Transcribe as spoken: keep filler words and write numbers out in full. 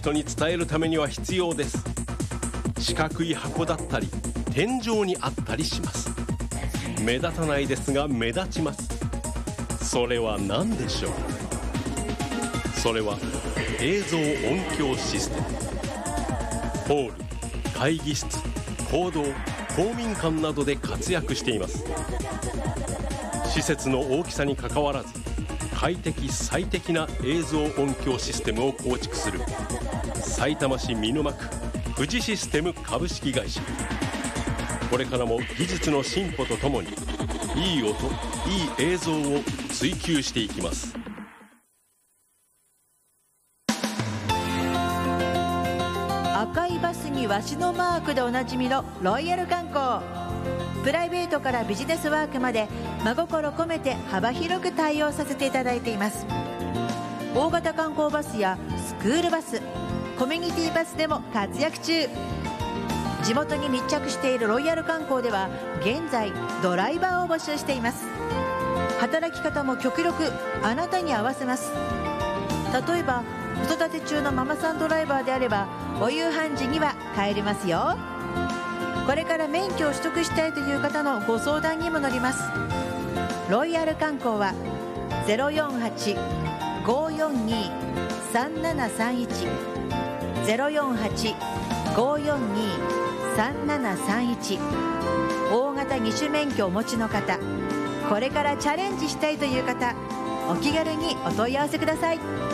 人に伝えるためには必要です。四角い箱だったり天井にあったりします。目立たないですが目立ちます。それは何でしょう。それは映像音響システム。ホール、会議室、講堂、公民館などで活躍しています。施設の大きさにかかわらず快適最適な映像音響システムを構築するさいたま市見沼区富士システム株式会社。これからも技術の進歩とともにいい音、いい映像を追求していきます。 赤いバスにわしのマークでおなじみのロイヤル観光。プライベートからビジネスワークまで真心込めて幅広く対応させていただいています。大型観光バスやスクールバス、コミュニティバスでも活躍中。地元に密着しているロイヤル観光では現在ドライバーを募集しています。働き方も極力あなたに合わせます。例えば子育て中のママさんドライバーであればお夕飯時には帰れますよ。これから免許を取得したいという方のご相談にも乗ります。ロイヤル観光は ゼロよんはち ごーよんに さんななさんいち ゼロよんはち ごーよんに さんななさんいち。大型二種免許をお持ちの方、これからチャレンジしたいという方、お気軽にお問い合わせください。